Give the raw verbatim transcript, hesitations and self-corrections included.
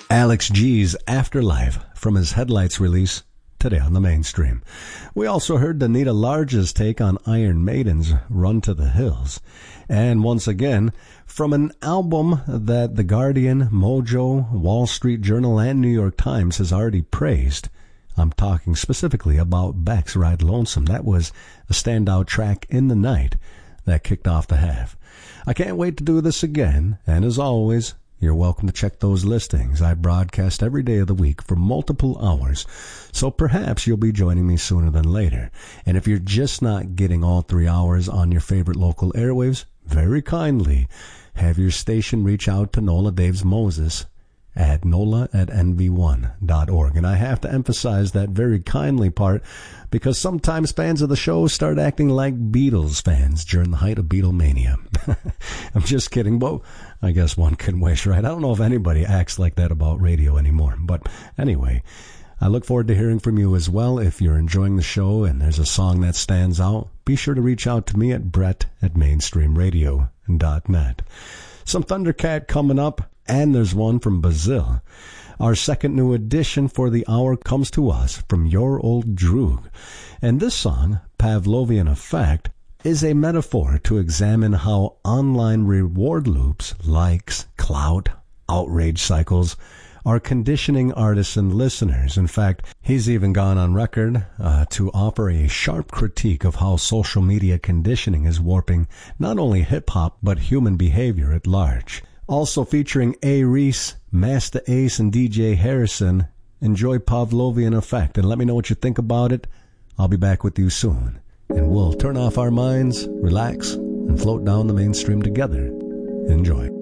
Alex G's Afterlife from his Headlights release today on the Mainstream. We also heard Danita Large's take on Iron Maiden's Run to the Hills. And once again, from an album that The Guardian, Mojo, Wall Street Journal, and New York Times has already praised, I'm talking specifically about Beck's Ride Lonesome. That was a standout track in the night that kicked off the half. I can't wait to do this again, and as always, you're welcome to check those listings. I broadcast every day of the week for multiple hours, so perhaps you'll be joining me sooner than later. And if you're just not getting all three hours on your favorite local airwaves, very kindly have your station reach out to Nola Daves Moses at nola at n v one dot org. And I have to emphasize that very kindly part because sometimes fans of the show start acting like Beatles fans during the height of Beatlemania. I'm just kidding, but I guess one can wish, right? I don't know if anybody acts like that about radio anymore. But anyway, I look forward to hearing from you as well. If you're enjoying the show and there's a song that stands out, be sure to reach out to me at brett at mainstream radio dot net. Some Thundercat coming up, and there's one from Brazil. Our second new edition for the hour comes to us from Your Old Droog. And this song, Pavlovian Effect, is a metaphor to examine how online reward loops, likes, clout, outrage cycles, are conditioning artists and listeners. In fact, he's even gone on record uh, to offer a sharp critique of how social media conditioning is warping not only hip-hop, but human behavior at large. Also featuring A. Reese, Master Ace, and D J Harrison. Enjoy Pavlovian Effect, and let me know what you think about it. I'll be back with you soon. And we'll turn off our minds, relax, and float down the mainstream together. Enjoy.